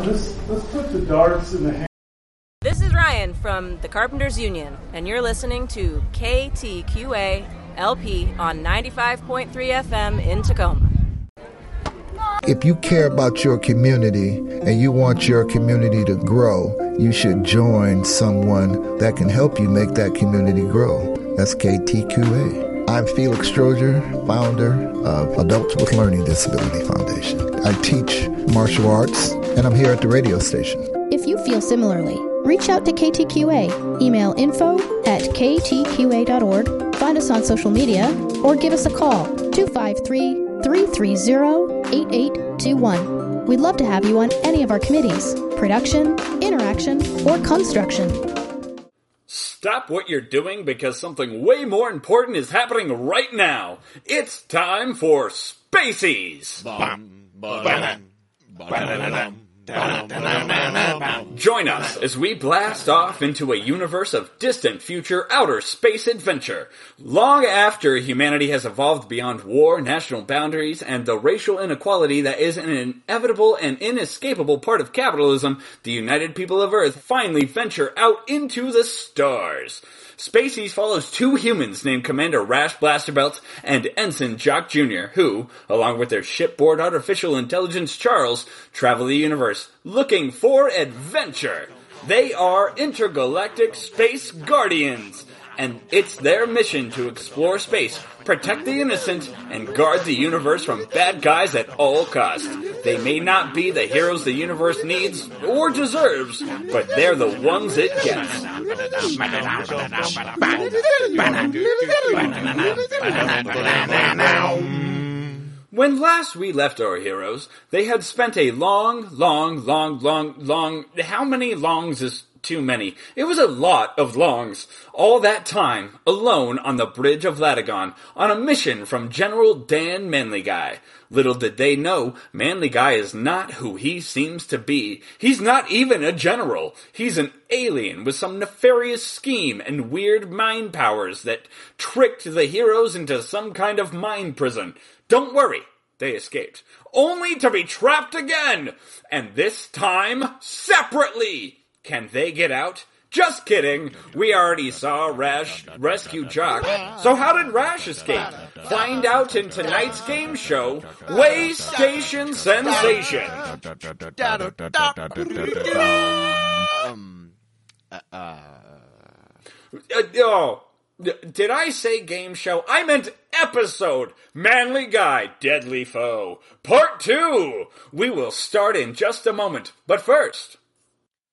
let's put the darts in the hand. This is Ryan from the Carpenters Union, and you're listening to KTQA LP on 95.3 FM in Tacoma. If you care about your community and you want your community to grow, you should join someone that can help you make that community grow. That's KTQA. I'm Felix Stroger, founder of Adults with Learning Disability Foundation. I teach martial arts, and I'm here at the radio station. If you feel similarly, reach out to KTQA. Email info@ktqa.org, find us on social media, or give us a call, 253-330-8821. We'd love to have you on any of our committees, production, interaction, or construction. Stop what you're doing because something way more important is happening right now. It's time for Spacies! Join us as we blast off into a universe of distant future outer space adventure. Long after humanity has evolved beyond war, national boundaries, and the racial inequality that is an inevitable and inescapable part of capitalism, the United People of Earth finally venture out into the stars. Spacies follows two humans named Commander Rash Blasterbelt and Ensign Jock Jr., who, along with their shipboard artificial intelligence Charles, travel the universe looking for adventure. They are intergalactic space guardians, and it's their mission to explore space, protect the innocent, and guard the universe from bad guys at all costs. They may not be the heroes the universe needs or deserves, but they're the ones it gets. When last we left our heroes, they had spent a long, how many longs is too many? It was a lot of longs. All that time, alone on the bridge of Latagon, on a mission from General Dan Manly Guy. Little did they know, Manly Guy is not who he seems to be. He's not even a general. He's an alien with some nefarious scheme and weird mind powers that tricked the heroes into some kind of mind prison. Don't worry, they escaped. Only to be trapped again! And this time, separately! Can they get out? Just kidding. We already saw Rash rescue Jock. So how did Rash escape? Find out in tonight's game show, Way Station Sensation. Did I say game show? I meant episode. Manly Guy, Deadly Foe. Part 2. We will start in just a moment. But first,